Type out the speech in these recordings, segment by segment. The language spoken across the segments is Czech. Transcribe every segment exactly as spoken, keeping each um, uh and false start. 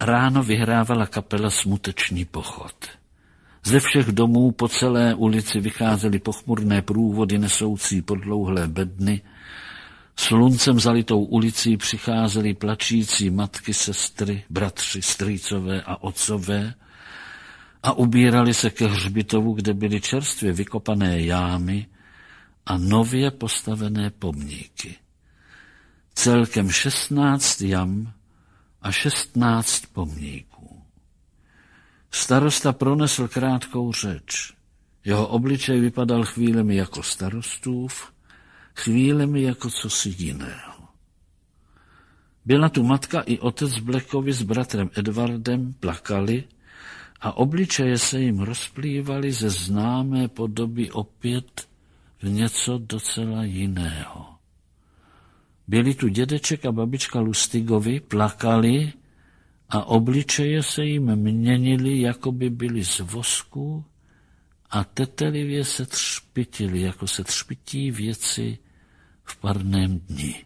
Ráno vyhrávala kapela Smutečný pochod. Ze všech domů po celé ulici vycházely pochmurné průvody nesoucí podlouhlé bedny. Sluncem zalitou ulicí přicházely plačící matky, sestry, bratři, strýcové a otcové a ubírali se ke hřbitovu, kde byly čerstvě vykopané jámy a nově postavené pomníky. Celkem šestnáct jam a šestnáct pomníků. Starosta pronesl krátkou řeč. Jeho obličej vypadal chvílemi jako starostův, chvílemi jako cosi jiného. Byla tu matka i otec Blackovi s bratrem Edwardem, plakali a obličeje se jim rozplývaly ze známé podoby opět v něco docela jiného. Byli tu dědeček a babička Lustigovi, plakali a obličeje se jim měnily, jako by byly z vosku a tetelivě se třpitili, jako se třpití věci v parném dni.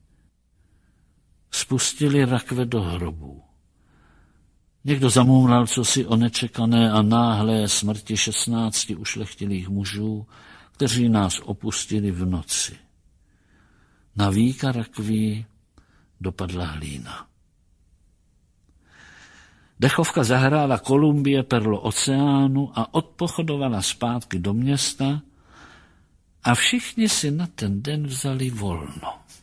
Spustili rakve do hrobů. Někdo zamumlal cosi o nečekané a náhlé smrti šestnácti ušlechtilých mužů, kteří nás opustili v noci. Na víka rakví dopadla hlína. Dechovka zahrála Kolumbie perlo oceánu a odpochodovala zpátky do města a všichni si na ten den vzali volno.